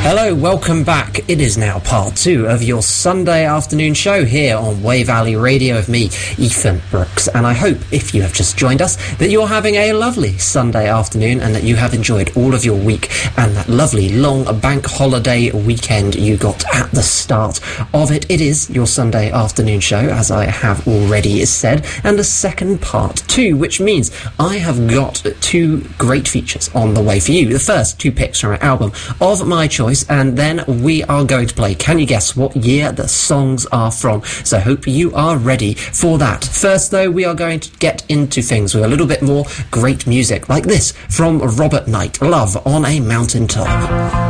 Hello, welcome back. It is now part 2 of your Sunday afternoon show here on Way Valley Radio with me, Ethan Brooks. And I hope, if you have just joined us, that you're having a lovely Sunday afternoon and that you have enjoyed all of your week and that lovely long bank holiday weekend you got at the start of it. It is your Sunday afternoon show, as I have already said, and a second part too, which means I have got 2 great features on the way for you. The first 2 picks from an album of my choice, and then we are going to play Can You Guess What Year the songs are from? So hope you are ready for that. First though, we are going to get into things with a little bit more great music like this from Robert Knight, Love on a Mountaintop.